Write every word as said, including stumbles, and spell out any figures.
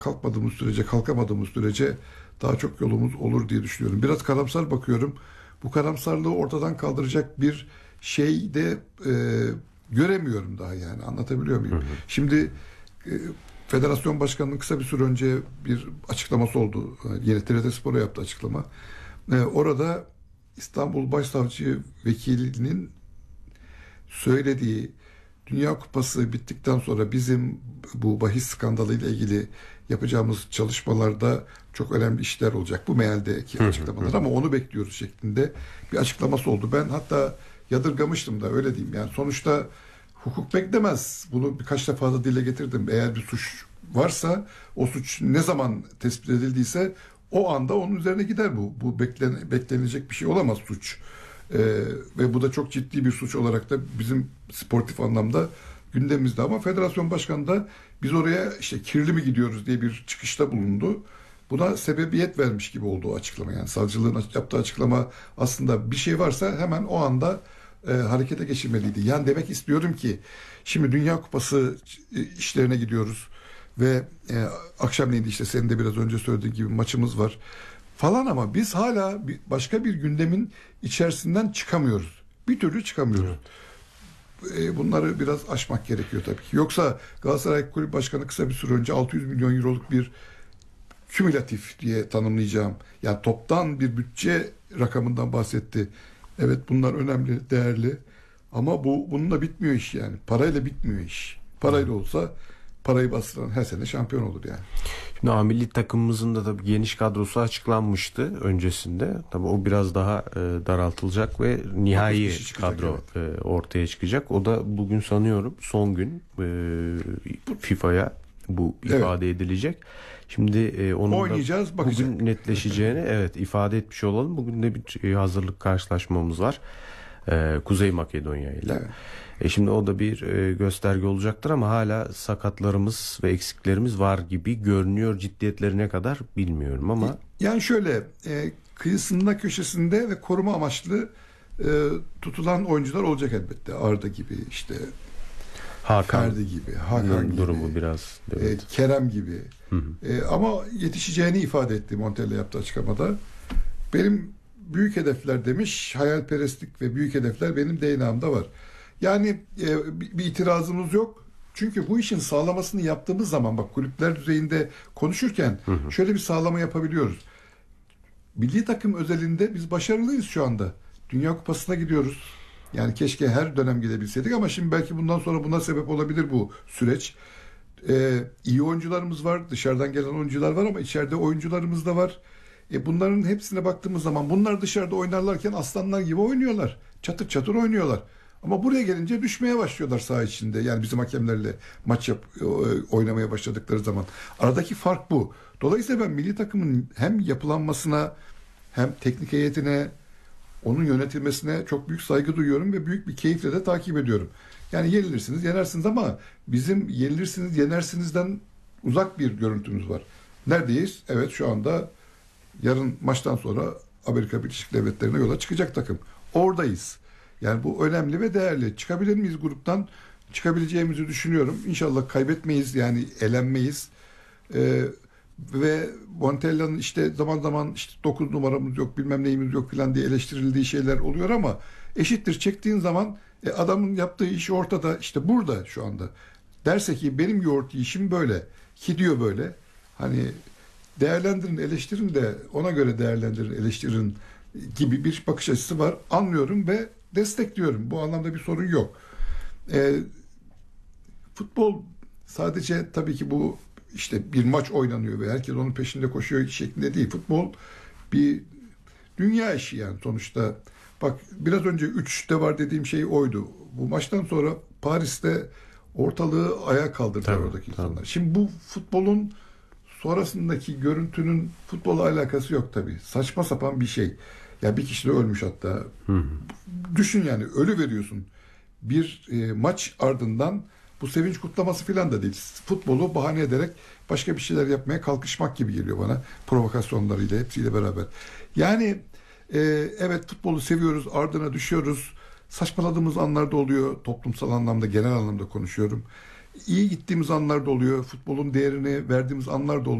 kalkmadığımız sürece, kalkamadığımız sürece daha çok yolumuz olur diye düşünüyorum. Biraz karamsar bakıyorum. Bu karamsarlığı ortadan kaldıracak bir şey de e, göremiyorum daha, yani anlatabiliyor muyum? Hı hı. Şimdi e, Federasyon Başkanı'nın kısa bir süre önce bir açıklaması oldu. Yeni T R T Spor'a yaptığı açıklama. E, orada İstanbul Başsavcı Vekili'nin söylediği, Dünya Kupası bittikten sonra bizim bu bahis skandalı ile ilgili yapacağımız çalışmalarda çok önemli işler olacak. Bu mealdeki açıklamalar, ama onu bekliyoruz şeklinde bir açıklaması oldu. Ben hatta yadırgamıştım da, öyle diyeyim. Yani sonuçta hukuk beklemez. Bunu birkaç defa da dile getirdim. Eğer bir suç varsa, o suç ne zaman tespit edildiyse o anda onun üzerine gider bu. Bu beklen, beklenilecek bir şey olamaz suç. Ee, ve bu da çok ciddi bir suç olarak da bizim sportif anlamda gündemimizde. Ama federasyon başkanı da biz oraya işte kirli mi gidiyoruz diye bir çıkışta bulundu. Buna sebebiyet vermiş gibi oldu o açıklama. Yani savcılığın yaptığı açıklama aslında bir şey varsa hemen o anda e, harekete geçirmeliydi. Yani demek istiyorum ki şimdi Dünya Kupası işlerine gidiyoruz ve e, akşamleyin işte senin de biraz önce söylediğin gibi maçımız var falan, ama biz hala bir, başka bir gündemin içerisinden çıkamıyoruz. Bir türlü çıkamıyoruz. Evet. E, bunları biraz aşmak gerekiyor tabii ki. Yoksa Galatasaray Kulüp Başkanı kısa bir süre önce altı yüz milyon euroluk bir kümülatif diye tanımlayacağım, yani toptan bir bütçe rakamından bahsetti. Evet, bunlar önemli, değerli, ama bu bununla bitmiyor iş yani. Parayla bitmiyor iş. Parayla olsa parayı bastıran her sene şampiyon olur yani. Şimdi A milli takımımızın da tabii geniş kadrosu açıklanmıştı öncesinde. Tabii o biraz daha e, daraltılacak ve nihai kadro evet. e, ortaya çıkacak. O da bugün sanıyorum son gün e, FIFA'ya bu ifade evet. edilecek. Şimdi e, onun oynayacağız, da bakacak. Bugün netleşeceğini evet ifade etmiş olalım. Bugün de bir hazırlık karşılaşmamız var. Ee, Kuzey Makedonya ile. Evet. E şimdi o da bir e, gösterge olacaktır, ama hala sakatlarımız ve eksiklerimiz var gibi görünüyor. Ciddiyetlerine kadar bilmiyorum ama. Yani şöyle e, kıyısında, köşesinde ve koruma amaçlı e, tutulan oyuncular olacak elbette. Arda gibi, işte Hakan Ferdi gibi, Hakan gibi, durumu biraz evet. e, Kerem gibi. Hı hı. E, ama yetişeceğini ifade etti Montella yaptığı açıklamada. Benim büyük hedefler demiş, hayalperestlik ve büyük hedefler benim D N A'mda var. Yani e, bir, bir itirazımız yok. Çünkü bu işin sağlamasını yaptığımız zaman, bak kulüpler düzeyinde konuşurken hı hı. şöyle bir sağlama yapabiliyoruz. Milli takım özelinde biz başarılıyız şu anda. Dünya Kupası'na gidiyoruz. Yani keşke her dönem gidebilseydik, ama şimdi belki bundan sonra buna sebep olabilir bu süreç. Ee, iyi oyuncularımız var, dışarıdan gelen oyuncular var, ama içeride oyuncularımız da var. E bunların hepsine baktığımız zaman bunlar dışarıda oynarlarken aslanlar gibi oynuyorlar. Çatır çatır oynuyorlar. Ama buraya gelince düşmeye başlıyorlar saha içinde. Yani bizim hakemlerle maç yap, oynamaya başladıkları zaman. Aradaki fark bu. Dolayısıyla ben milli takımın hem yapılanmasına hem teknik heyetine, onun yönetilmesine çok büyük saygı duyuyorum ve büyük bir keyifle de takip ediyorum. Yani yenilirsiniz, yenersiniz, ama bizim yenilirsiniz, yenersinizden uzak bir görüntümüz var. Neredeyiz? Evet, şu anda yarın maçtan sonra Amerika Birleşik Devletleri'ne yola çıkacak takım. Oradayız. Yani bu önemli ve değerli. Çıkabilir miyiz gruptan? Çıkabileceğimizi düşünüyorum. İnşallah kaybetmeyiz, yani elenmeyiz. Ee, ve Montella'nın işte zaman zaman işte dokuz numaramız yok, bilmem neyimiz yok falan diye eleştirildiği şeyler oluyor, ama eşittir çektiğin zaman e, adamın yaptığı iş ortada, işte burada şu anda. Derse ki benim yoğurt işim böyle, gidiyor böyle. Hani değerlendirin, eleştirin de ona göre değerlendirin, eleştirin gibi bir bakış açısı var. Anlıyorum ve destekliyorum. Bu anlamda bir sorun yok. E, futbol sadece tabii ki bu işte bir maç oynanıyor ve herkes onun peşinde koşuyor şeklinde değil. Futbol bir dünya işi yani sonuçta. Bak biraz önce üçte var dediğim şey oydu. Bu maçtan sonra Paris'te ortalığı ayağa kaldırdılar tabii, oradaki tabii. insanlar. Şimdi bu futbolun sonrasındaki görüntünün futbolla alakası yok tabii. Saçma sapan bir şey. Ya bir kişi de ölmüş hatta. Hı hı. Düşün yani, ölü veriyorsun. Bir e, maç ardından bu sevinç kutlaması falan da değil. Futbolu bahane ederek başka bir şeyler yapmaya kalkışmak gibi geliyor bana. Provokasyonlarıyla, hepsiyle beraber. Yani e, evet futbolu seviyoruz, ardına düşüyoruz. Saçmaladığımız anlarda oluyor. Toplumsal anlamda, genel anlamda konuşuyorum. iyi gittiğimiz anlar da oluyor. Futbolun değerini verdiğimiz anlar da oluyor.